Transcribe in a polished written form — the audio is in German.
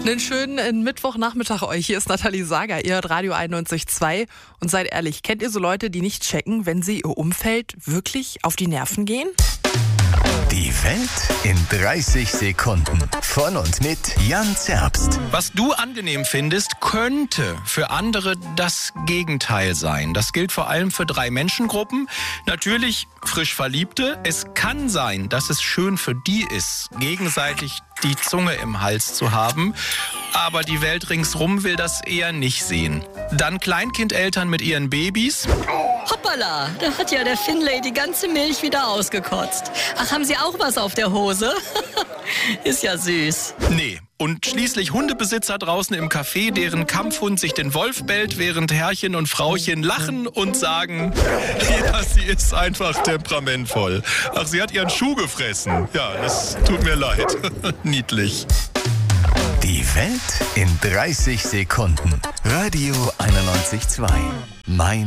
Einen schönen Mittwochnachmittag euch. Hier ist Nathalie Sager, ihr hört Radio 91.2. Und seid ehrlich, kennt ihr so Leute, die nicht checken, wenn sie ihr Umfeld wirklich auf die Nerven gehen? Die Welt in 30 Sekunden. Von und mit Jan Zerbst. Was du angenehm findest, könnte für andere das Gegenteil sein. Das gilt vor allem für 3 Menschengruppen. Natürlich frisch Verliebte. Es kann sein, dass es schön für die ist, gegenseitig die Zunge im Hals zu haben. Aber die Welt ringsrum will das eher nicht sehen. Dann Kleinkindeltern mit ihren Babys. Hoppala, da hat ja der Finlay die ganze Milch wieder ausgekotzt. Ach, haben Sie auch was auf der Hose? Ist ja süß. Nee. Und schließlich Hundebesitzer draußen im Café, deren Kampfhund sich den Wolf bellt, während Herrchen und Frauchen lachen und sagen, ja, sie ist einfach temperamentvoll. Ach, sie hat ihren Schuh gefressen. Ja, das tut mir leid. Niedlich. Die Welt in 30 Sekunden. Radio 91.2. Mein